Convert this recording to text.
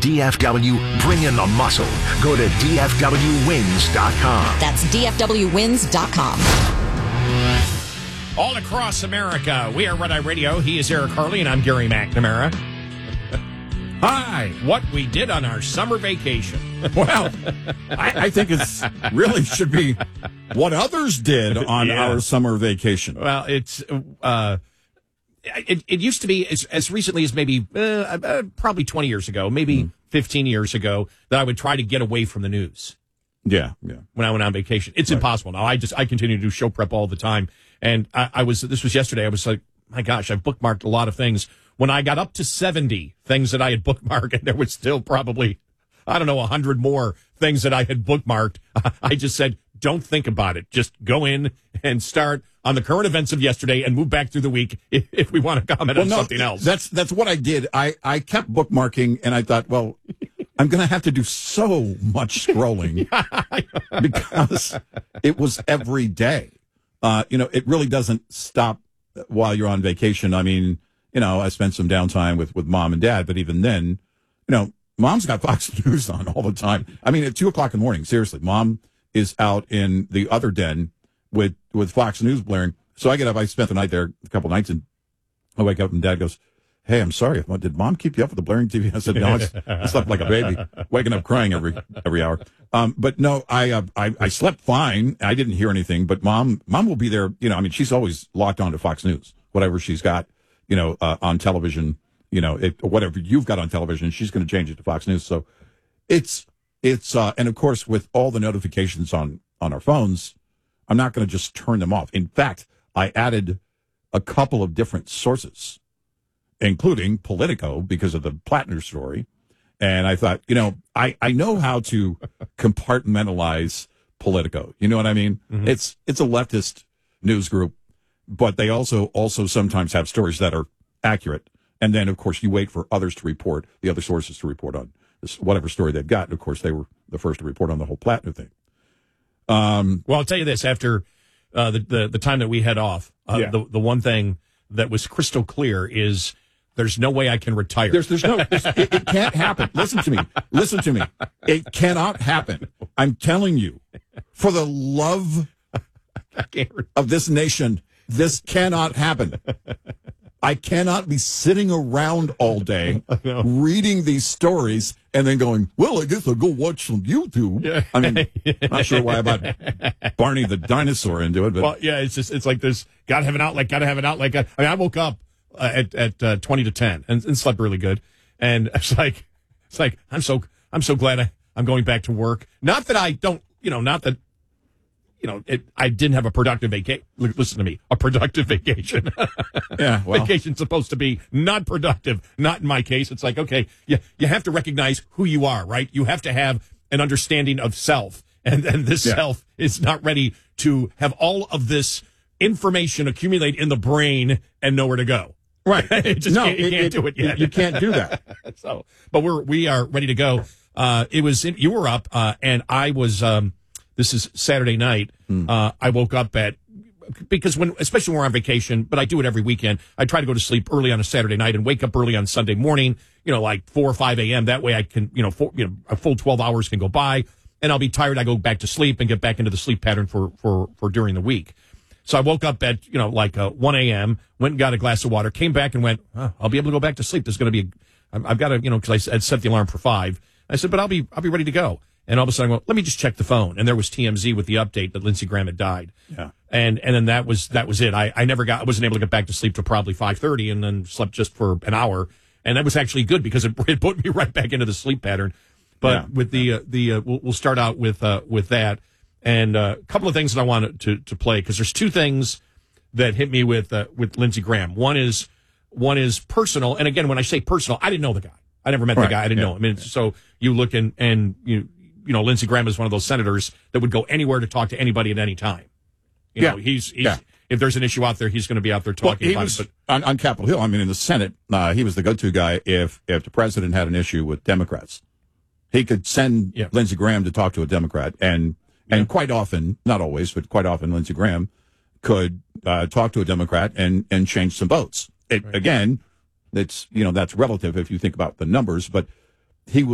DFW, bring in the muscle. Go to DFWwins.com. That's DFWwins.com. All across America, we are Red Eye Radio. He is Eric Harley, and I'm Gary McNamara. Hi. What we did on our summer vacation. Well, I think it's really should be what others did on our summer vacation. Well, it's it used to be as recently as maybe probably 20 years ago, maybe 15 years ago, that I would try to get away from the news. Yeah. When I went on vacation, it's impossible now. I continue to do show prep all the time, and this was yesterday. I was like, my gosh, I've bookmarked a lot of things. When I got up to 70 things that I had bookmarked, and there was still probably, 100 more things that I had bookmarked, I just said, don't think about it. Just go in and start on the current events of yesterday and move back through the week if we want to comment on something else. That's what I did. I kept bookmarking, and I thought, well, I'm going to have to do so much scrolling because it was every day. It really doesn't stop while you're on vacation. I mean, I spent some downtime with mom and dad, but even then, mom's got Fox News on all the time. I mean, at 2:00 in the morning, seriously, mom is out in the other den with Fox News blaring. So I get up, I spent the night there a couple nights, and I wake up and dad goes, "Hey, I'm sorry. Did mom keep you up with the blaring TV?" I said, "No, I slept like a baby, waking up crying every hour." But no, I slept fine. I didn't hear anything, but mom will be there. She's always locked on to Fox News, whatever she's got, on television, whatever you've got on television, she's going to change it to Fox News. So it's and of course, with all the notifications on our phones, I'm not going to just turn them off. In fact, I added a couple of different sources, including Politico, because of the Plattner story. And I thought, I know how to compartmentalize Politico. You know what I mean? Mm-hmm. It's a leftist news group, but they also sometimes have stories that are accurate. And then, of course, you wait for others to report, the other sources to report on this, whatever story they've got. And of course, they were the first to report on the whole Plattner thing. Well, I'll tell you this, after the time that we had off, the one thing that was crystal clear is there's no way I can retire. It can't happen. Listen to me. It cannot happen. I'm telling you, for the love of this nation, this cannot happen. I cannot be sitting around all day reading these stories and then going, well, I guess I'll go watch some YouTube. Yeah. I mean, I'm not sure why I brought Barney the dinosaur into it. But. Well, yeah, it's like there's got to have an outlet. I woke up at 20 to 10 and slept really good. And it's like, I'm so glad I'm going back to work. Not that I don't, I didn't have a productive vacation. Listen to me, a productive vacation. Yeah, well. Vacation's supposed to be not productive. Not in my case. It's like, okay, you have to recognize who you are, right? You have to have an understanding of self. And this self is not ready to have all of this information accumulate in the brain and nowhere to go. Right. It can't do it yet. You can't do that. But we are ready to go. You were up, and I was, this is Saturday night. I woke up because especially when we're on vacation, but I do it every weekend. I try to go to sleep early on a Saturday night and wake up early on Sunday morning, like 4 or 5 a.m. That way I can, a full 12 hours can go by and I'll be tired. I go back to sleep and get back into the sleep pattern for during the week. So I woke up at, 1 a.m., went and got a glass of water, came back and went, I'll be able to go back to sleep. There's going to be, I've got to, because I had set the alarm for 5. I said, but I'll be ready to go. And all of a sudden, let me just check the phone. And there was TMZ with the update that Lindsey Graham had died. Yeah. And then that was it. I wasn't able to get back to sleep till probably 5:30 and then slept just for an hour. And that was actually good because it put me right back into the sleep pattern. But with we'll start out with that. And a couple of things that I wanted to play, because there's two things that hit me with Lindsey Graham. One is personal. And again, when I say personal, I didn't know the guy. I never met the guy. I didn't know him. So you look and Lindsey Graham is one of those senators that would go anywhere to talk to anybody at any time. He's if there's an issue out there, he's going to be out there talking about it. But on Capitol Hill, in the Senate, he was the go-to guy if the president had an issue with Democrats. He could send Lindsey Graham to talk to a Democrat, and quite often, not always, but quite often, Lindsey Graham could talk to a Democrat and change some votes. Again, that's relative if you think about the numbers, but he